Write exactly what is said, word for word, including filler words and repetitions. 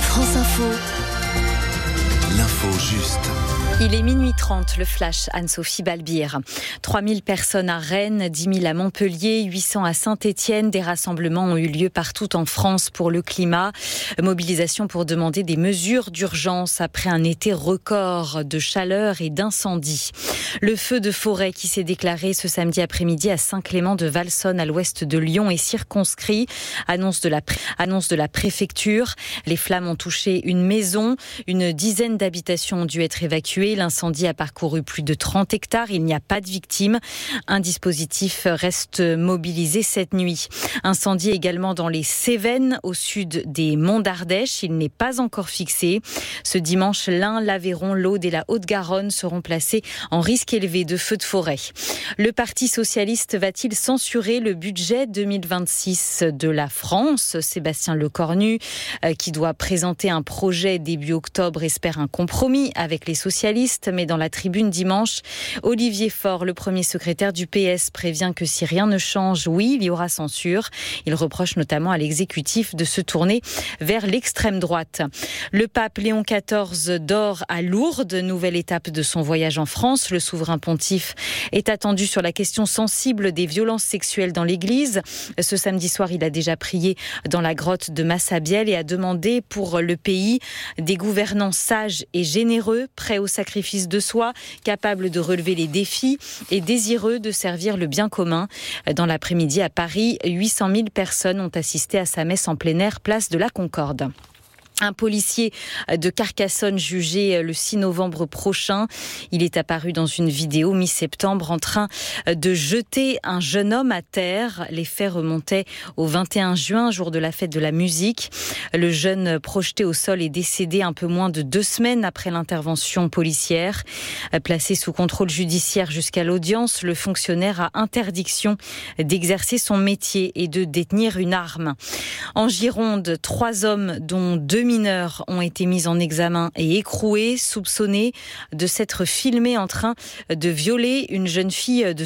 France Info. L'info juste. Il est minuit trente, le flash, Anne-Sophie Balbir. trois mille personnes à Rennes, dix mille à Montpellier, huit cents à Saint-Étienne. Des rassemblements ont eu lieu partout en France pour le climat. Mobilisation pour demander des mesures d'urgence après un été record de chaleur et d'incendie. Le feu de forêt qui s'est déclaré ce samedi après-midi à Saint-Clément-de-Valsonne, à l'ouest de Lyon, est circonscrit. Annonce de la, pré- annonce de la préfecture. Les flammes ont touché une maison. Une dizaine d'habitations ont dû être évacuées. L'incendie a parcouru plus de trente hectares. Il n'y a pas de victimes. Un dispositif reste mobilisé cette nuit. Incendie également dans les Cévennes, au sud des Monts d'Ardèche. Il n'est pas encore fixé. Ce dimanche, l'Ain, l'Aveyron, l'Aude et la Haute-Garonne seront placés en risque élevé de feux de forêt. Le Parti socialiste va-t-il censurer le budget deux mille vingt-six de la France ? Sébastien Lecornu, qui doit présenter un projet début octobre, espère un compromis avec les socialistes. Mais dans la tribune dimanche, Olivier Faure, le premier secrétaire du P S, prévient que si rien ne change, oui, il y aura censure. Il reproche notamment à l'exécutif de se tourner vers l'extrême droite. Le pape Léon quatorze dort à Lourdes, nouvelle étape de son voyage en France. Le souverain pontife est attendu sur la question sensible des violences sexuelles dans l'Église. Ce samedi soir, il a déjà prié dans la grotte de Massabielle et a demandé pour le pays des gouvernants sages et généreux, prêts au sacrifice de soi, capables de relever les défis et désireux de servir le bien commun. Dans l'après-midi à Paris, huit cent mille personnes ont assisté à sa messe en plein air, place de la Concorde. Un policier de Carcassonne jugé le six novembre prochain. Il est apparu dans une vidéo mi-septembre en train de jeter un jeune homme à terre. Les faits remontaient au vingt et un juin, jour de la fête de la musique. Le jeune projeté au sol est décédé un peu moins de deux semaines après l'intervention policière. Placé sous contrôle judiciaire jusqu'à l'audience, le fonctionnaire a interdiction d'exercer son métier et de détenir une arme. En Gironde, trois hommes, dont deux mineurs, ont été mis en examen et écroués, soupçonnés de s'être filmés en train de violer une jeune fille de